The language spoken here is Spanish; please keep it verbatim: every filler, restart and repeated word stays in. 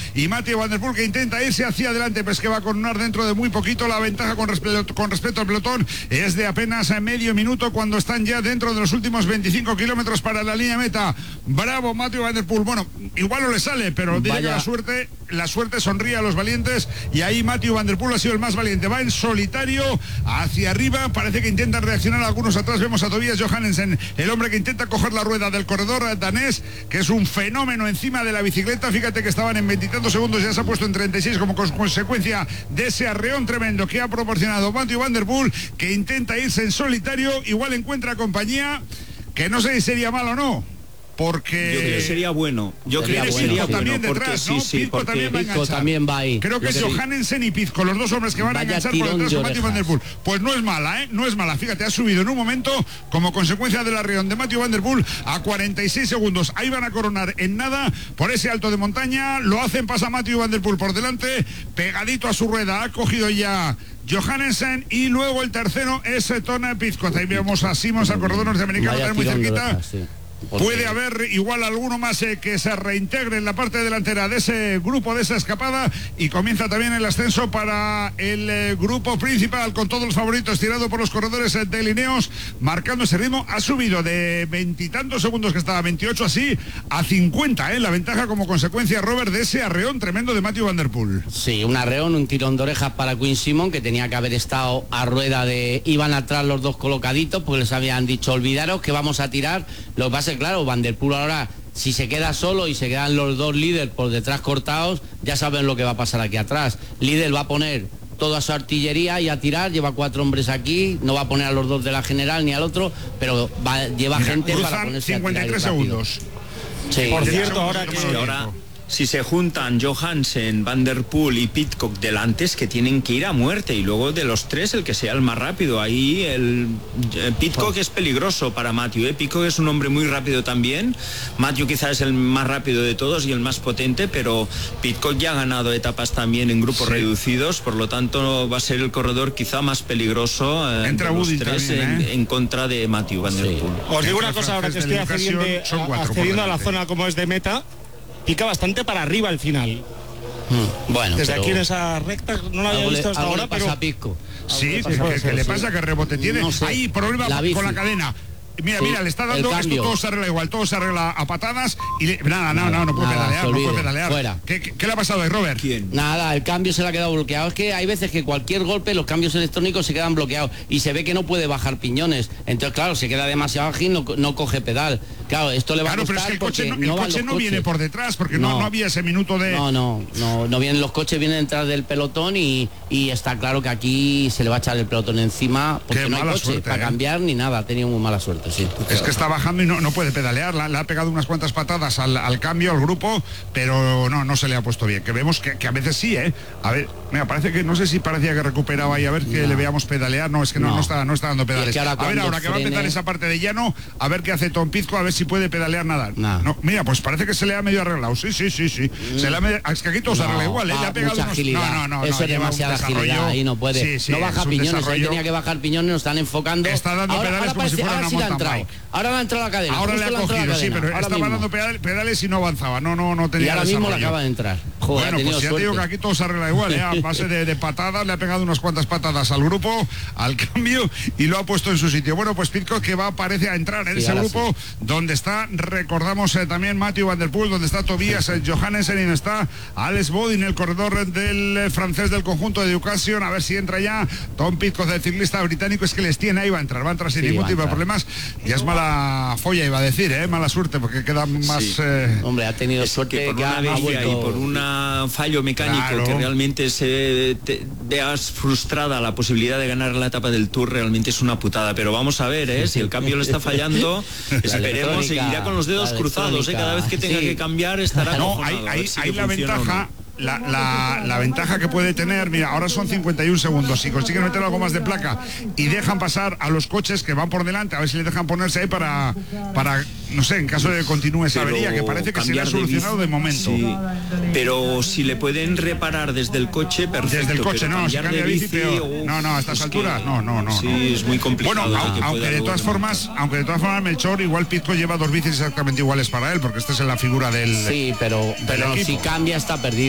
y Mathieu Van Der Poel, que intenta irse hacia adelante, pues que va a coronar dentro de muy poquito. La ventaja con, respeto, con respecto al pelotón es de apenas medio minuto cuando están ya dentro de los últimos veinticinco kilómetros para la línea meta. Bravo Mathieu Van Der Poel. Bueno, igual no le sale, pero dice que la suerte, la suerte sonríe a los valientes, y ahí Mathieu Van Der Poel ha sido el más valiente. Va en solitario hacia arriba, parece que intentan reaccionar algunos atrás. Vemos a Tobias Johannesen, el hombre que intenta coger la rueda del corredor danés, que es un fenómeno encima de la bicicleta. Fíjate que estaban en veintitantos segundos, ya se ha puesto en treinta y seis como consecuencia de ese arreón tremendo que ha proporcionado Mathieu Van Der Poel, que intenta irse en solitario. Igual encuentra compañía, que no sé si sería malo o no, porque yo creo que sería bueno. Yo creo que sería bueno, también detrás, porque ¿no? sí, sí, Pizco porque también va a Pizco también va ahí. Creo que es Johannesen y Pizco, los dos hombres que van a Vaya enganchar por detrás con Mathieu Van Der Poel. Pues no es mala, ¿eh? No es mala. Fíjate, ha subido en un momento como consecuencia del arreón de Mathieu Van Der Poel a cuarenta y seis segundos. Ahí van a coronar en nada por ese alto de montaña. Lo hacen, pasa Mathieu Van Der Poel por delante, pegadito a su rueda. Ha cogido ya Johannesen, y luego el tercero es Tona Pizco. Ahí vemos a Simons, al corredor norteamericano, también muy cerquita. Dejas, sí. Porque puede haber igual alguno más eh, que se reintegre en la parte delantera de ese grupo, de esa escapada, y comienza también el ascenso para el eh, grupo principal, con todos los favoritos tirado por los corredores eh, de Lineos, marcando ese ritmo. Ha subido de veintitantos segundos que estaba, veintiocho así, a cincuenta, eh, la ventaja como consecuencia, Robert, de ese arreón tremendo de Mathieu Van Der Poel. Sí, un arreón, un tirón de orejas para Quinn Simmons, que tenía que haber estado a rueda de... Iban atrás los dos colocaditos, porque les habían dicho, olvidaros que vamos a tirar. Lo que pasa es, claro, Van Der Poel ahora, si se queda solo y se quedan los dos líderes por detrás cortados, ya saben lo que va a pasar aquí atrás. Líder va a poner toda su artillería y a tirar, lleva cuatro hombres aquí, no va a poner a los dos de la general ni al otro, pero va, lleva Mira, gente para ponerse cincuenta y tres a tirar segundos. Sí. Por cierto, ahora que... ahora... Si se juntan Johannesen, Van Der Poel y Pidcock delante, es que tienen que ir a muerte, y luego de los tres el que sea el más rápido. Ahí el eh, Pidcock es peligroso para Mathieu, ¿eh? Pidcock es un hombre muy rápido también. Mathieu quizás es el más rápido de todos y el más potente, pero Pidcock ya ha ganado etapas también en grupos sí. reducidos, por lo tanto va a ser el corredor quizá más peligroso eh, Entra de los Woody tres también, en, ¿eh? en contra de Mathieu Van Der Poel. Sí. Os digo una cosa, ahora que estoy accediendo, accediendo a la zona como es de meta, pica bastante para arriba al final. Hmm, bueno, desde aquí en esa recta no lo había visto hasta ahora, pasa pero a Pisco. Sí, ¿qué, ¿qué, ¿qué le pasa? ¿Qué rebote tiene? No sé. Hay problema la con la cadena. Mira, sí, mira, le está dando, esto todo se arregla igual, todo se arregla a patadas y le, nada, no, no, no puede nada, pedalear, no puede pedalear. Fuera. ¿Qué, qué, ¿Qué le ha pasado ahí, Robert? ¿Quién? Nada, el cambio se le ha quedado bloqueado. Es que hay veces que cualquier golpe, los cambios electrónicos se quedan bloqueados y se ve que no puede bajar piñones. Entonces, claro, se queda demasiado ágil, no, no coge pedal. Claro, esto le va claro, a costar. Claro, pero es que el coche no, no, el coche no viene por detrás, porque no, no, no había ese minuto de... No, no, no, no vienen los coches, vienen detrás del pelotón y, y está claro que aquí se le va a echar el pelotón encima, porque qué no hay coche suerte, para ¿eh? cambiar ni nada, ha tenido muy mala suerte, sí. Es que está bajando y no, no puede pedalear, le ha pegado unas cuantas patadas al, al cambio, al grupo, pero no, no se le ha puesto bien, que vemos que, que a veces sí, ¿eh? A ver, mira, parece que, no sé si parecía que recuperaba ahí, a ver que no. le veamos pedalear, no, es que no, no. no, está, no está dando pedales. A ver, ahora que frene... va a empezar esa parte de llano, a ver qué hace Tom Pizco, a ver si puede pedalear nada. No. No, mira, pues parece que se le ha medio arreglado, sí, sí, sí, sí. Mm. Se le ha medio... Es que aquí todo no, se arregla igual, ¿eh? Le ha pegado mucha unos... agilidad. No, no, no, eso no, es demasiada agilidad, ahí no puede. Sí, sí, no baja piñones, desarrollo... ahí tenía que bajar piñones, nos están enfocando. Está dando ahora, pedales ahora como parece, si fuera ahora una sí mountain bike. Ahora le ha entrado la cadena. Ahora le ha cogido, sí, pero ahora estaba mismo. dando pedales y no avanzaba, no, no, no tenía. Y ahora desarrollo. mismo le acaba de entrar. Joder, bueno, pues ya te digo que aquí todo se arregla igual, ¿eh? A base de, de patadas, le ha pegado unas cuantas patadas al grupo, al cambio, y lo ha puesto en su sitio. Bueno, pues Pidcock que va, parece a entrar en sí, ese grupo, sí. donde está, recordamos eh, también Mathieu Van Der Poel, donde está Tobias eh, Johannesen y donde está Alex Bodin, el corredor del eh, francés del conjunto de Education, a ver si entra ya Tom Pidcock, el ciclista británico, es que les tiene ahí, va a entrar, va a entrar sin sí, ningún tipo de problemas. Ya es mala folla, iba a decir, ¿eh? Mala suerte, porque queda más... Sí. Eh... Hombre, ha tenido es suerte que por que una avería y por un fallo mecánico claro. que realmente se te, veas frustrada la posibilidad de ganar la etapa del Tour, realmente es una putada, pero vamos a ver, ¿eh? Si el cambio le está fallando, esperemos, seguirá con los dedos cruzados, ¿eh? Cada vez que tenga sí. que cambiar estará no, hay, hay, si hay la ventaja... La, la, la ventaja que puede tener, mira, ahora son cincuenta y un segundos, si consiguen meter algo más de placa y dejan pasar a los coches que van por delante, a ver si les dejan ponerse ahí para, para no sé, en caso de que continúe esa pero avería, que parece que se le ha solucionado de, de momento. Sí, pero si le pueden reparar desde el coche, perfecto. Desde el coche, no, si cambia de bici, peor. Uf, no, no, a estas alturas, no, no, no. Sí, no. es muy complicado. Bueno, aunque, aunque de todas formas, remontar. aunque de todas formas Melchor, igual Pidcock lleva dos bicis exactamente iguales para él, porque esta es la figura del... Sí, pero, pero si cambia está perdido.